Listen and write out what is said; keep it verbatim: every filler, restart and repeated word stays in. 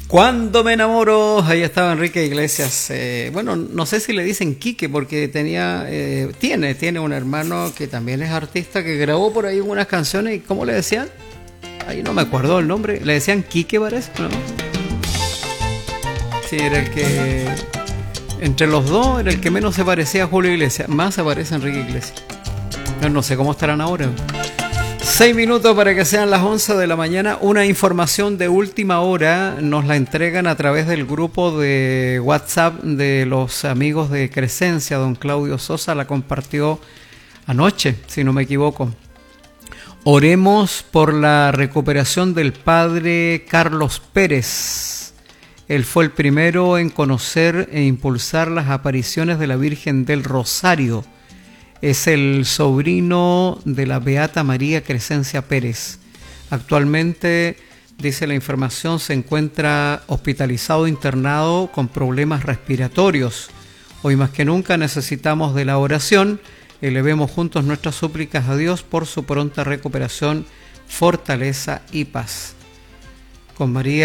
Cuando me enamoro, ahí estaba Enrique Iglesias. Eh, bueno, no sé si le dicen Quique porque tenía, eh, tiene, tiene un hermano que también es artista que grabó por ahí unas canciones y ¿cómo le decían? Ahí no me acuerdo el nombre. Le decían Quique, parece, ¿no? Sí, era el que entre los dos era el que menos se parecía a Julio Iglesias, más se parece a Enrique Iglesias. No, no sé cómo estarán ahora. Seis minutos para que sean las once de la mañana. Una información de última hora nos la entregan a través del grupo de WhatsApp de los amigos de Crescencia. Don Claudio Sosa la compartió anoche, si no me equivoco. Oremos por la recuperación del padre Carlos Pérez. Él fue el primero en conocer e impulsar las apariciones de la Virgen del Rosario. Es el sobrino de la Beata María Crescencia Pérez. Actualmente, dice la información, se encuentra hospitalizado, internado con problemas respiratorios. Hoy más que nunca necesitamos de la oración. Elevemos juntos nuestras súplicas a Dios por su pronta recuperación, fortaleza y paz. Con María